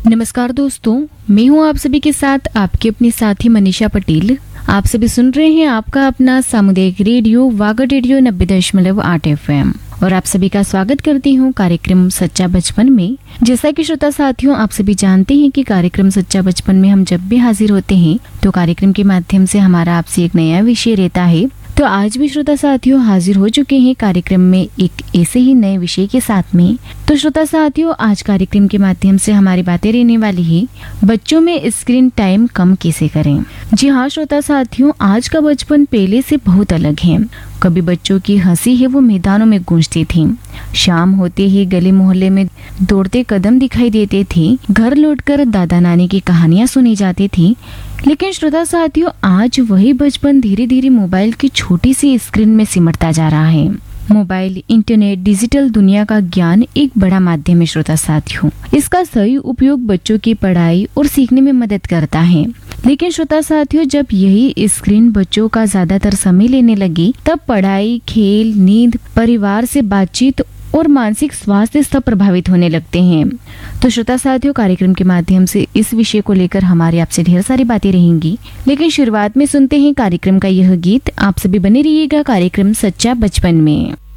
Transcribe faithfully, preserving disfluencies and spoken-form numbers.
नमस्कार दोस्तों, मैं हूं आप सभी के साथ आपकी अपनी साथी मनीषा पटेल। आप सभी सुन रहे हैं आपका अपना सामुदायिक रेडियो वागा रेडियो नब्बे दशमलव आठ एफ एम और आप सभी का स्वागत करती हूं कार्यक्रम सच्चा बचपन में। जैसा कि श्रोता साथियों, आप सभी जानते हैं कि कार्यक्रम सच्चा बचपन में हम जब भी हाजिर होते हैं तो कार्यक्रम के माध्यम से हमारा आपसे एक नया विषय रहता है। तो आज भी श्रोता साथियों हाजिर हो चुके हैं कार्यक्रम में एक ऐसे ही नए विषय के साथ में। तो श्रोता साथियों, आज कार्यक्रम के माध्यम से हमारी बातें रहने वाली है बच्चों में स्क्रीन टाइम कम कैसे करें। जी हाँ श्रोता साथियों, आज का बचपन पहले से बहुत अलग है। कभी बच्चों की हंसी है वो मैदानों में गूंजती थी, शाम होते ही गली मोहल्ले में दौड़ते कदम दिखाई देते थे, घर लौटकर दादा नानी की कहानियां सुनी जाती थी। लेकिन श्रोता साथियों, आज वही बचपन धीरे धीरे मोबाइल की छोटी सी स्क्रीन में सिमटता जा रहा है। मोबाइल, इंटरनेट, डिजिटल दुनिया का ज्ञान एक बड़ा माध्यम है श्रोता साथियों। इसका सही उपयोग बच्चों की पढ़ाई और सीखने में मदद करता है। लेकिन श्रोता साथियों, जब यही स्क्रीन बच्चों का ज्यादातर समय लेने लगी तब पढ़ाई, खेल, नींद, परिवार से बातचीत और मानसिक स्वास्थ्य सब प्रभावित होने लगते हैं। तो श्रोता साथियों, कार्यक्रम के माध्यम से इस विषय को लेकर हमारी आपसे ढेर सारी बातें रहेंगी। लेकिन शुरुआत में सुनते हैं कार्यक्रम का यह गीत। आप सभी बने रहिएगा कार्यक्रम सच्चा बचपन में।